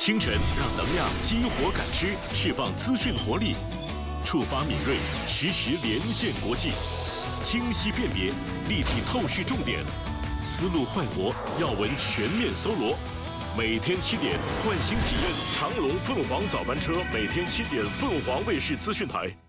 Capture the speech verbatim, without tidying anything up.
清晨让能量激活感知，释放资讯活力，触发敏锐，实时连线国际，清晰辨别，立体透视重点，思路焕活，要闻全面搜罗。每天七点，唤醒体验长龙凤凰早班车，每天七点，凤凰卫视资讯台。